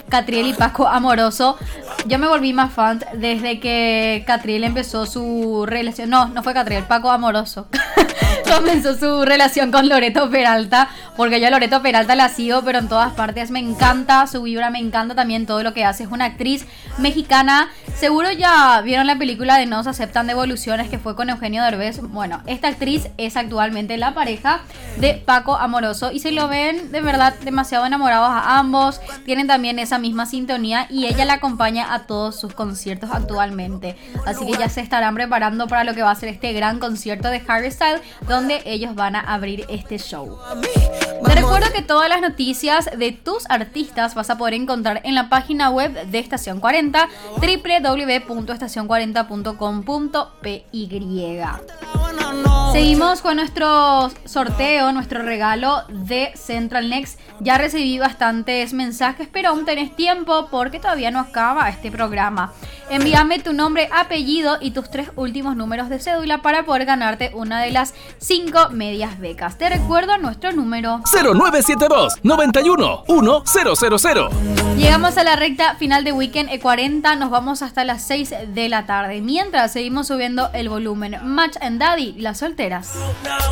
Catriel y Paco Amoroso. Yo me volví más fan desde que Catriel empezó su relación. No fue Catriel, Paco Amoroso. Comenzó su relación con Loreto Peralta, porque yo a Loreto Peralta la sigo, pero en todas partes me encanta su vibra, me encanta también todo lo que hace. Es una actriz mexicana. Seguro ya vieron la película de No se aceptan devoluciones, que fue con Eugenio Derbez. Bueno, esta actriz es actualmente la pareja de Paco Amoroso y se lo ven de verdad demasiado enamorados a ambos. Tienen también esa misma sintonía y ella la acompaña a todos sus conciertos actualmente. Así que ya se estarán preparando para lo que va a ser este gran concierto de Harry Styles, donde ellos van a abrir este show. Te recuerdo que todas las noticias de tus artistas vas a poder encontrar en la página web de Estación 40, www.estacion40.com.py. Seguimos con nuestro sorteo, nuestro regalo de Central Next. Ya recibí bastantes mensajes, pero aún tenés tiempo porque todavía no acaba este programa. Envíame tu nombre, apellido y tus 3 últimos números de cédula para poder ganarte una de las 5 medias becas. Te recuerdo nuestro número 0972 91 1000. Llegamos a la recta final de Weekend E40. Nos vamos hasta las 6 de la tarde. Mientras seguimos subiendo el volumen. Match and Daddy, las solteras.